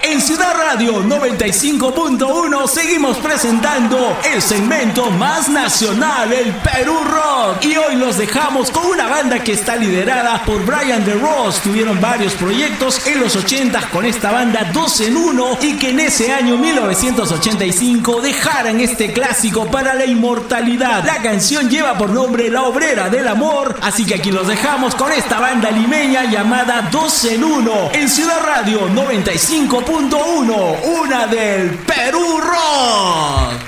En Ciudad Radio 95.1 seguimos presentando el segmento más nacional, el Perú Rock. Y hoy los dejamos con una banda que está liderada por Brian De Ross. Tuvieron varios proyectos en los 80s con esta banda 2 en 1 y que en ese año 1985 dejaran este clásico para la inmortalidad. La canción lleva por nombre La Obrera del Amor, así que aquí los dejamos con esta banda limeña llamada 2 en 1 en Ciudad Radio 95.1, una del Perú Rock.